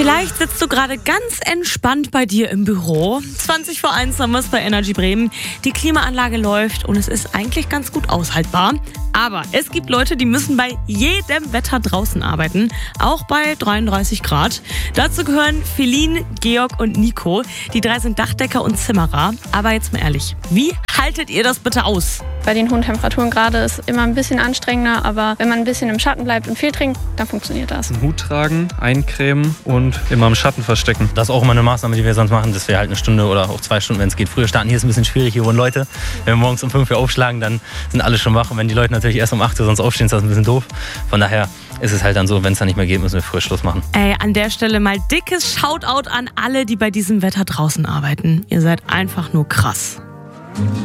Vielleicht sitzt du gerade ganz entspannt bei dir im Büro. 20 vor 1 haben wir es bei Energy Bremen. Die Klimaanlage läuft und es ist eigentlich ganz gut aushaltbar. Aber es gibt Leute, die müssen bei jedem Wetter draußen arbeiten, auch bei 33 Grad. Dazu gehören Feline, Georg und Nico. Die 3 sind Dachdecker und Zimmerer. Aber jetzt mal ehrlich, wie haltet ihr das bitte aus? Bei den hohen Temperaturen gerade ist immer ein bisschen anstrengender, aber wenn man ein bisschen im Schatten bleibt und viel trinkt, dann funktioniert das. Einen Hut tragen, eincremen und immer im Schatten verstecken. Das ist auch immer eine Maßnahme, die wir sonst machen, dass wir halt 1 Stunde oder auch 2 Stunden, wenn es geht, früher starten. Hier ist ein bisschen schwierig, hier wohnen Leute. Wenn wir morgens um 5 Uhr aufschlagen, dann sind alle schon wach. Und wenn die Leute natürlich erst um 8 Uhr sonst aufstehen, ist das ein bisschen doof. Von daher ist es halt dann so, wenn es dann nicht mehr geht, müssen wir früher Schluss machen. Ey, an der Stelle mal dickes Shoutout an alle, die bei diesem Wetter draußen arbeiten. Ihr seid einfach nur krass.